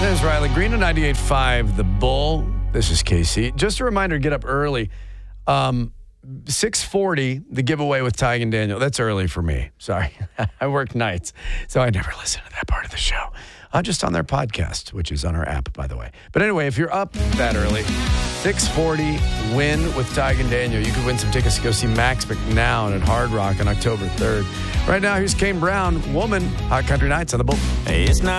There's Riley Green on 98.5 The Bull. This is Casey. Just a reminder, get up early. 6:40, the giveaway with Ty and Daniel. That's early for me. Sorry. I work nights, so I never listen to that part of the show. Just on their podcast, which is on our app, by the way. But anyway, if you're up that early, 6:40, win with Ty and Daniel. You could win some tickets to go see Max McNown at Hard Rock on October 3rd. Right now, here's Kane Brown, Woman, Hot Country Nights on The Bull. Hey, it's not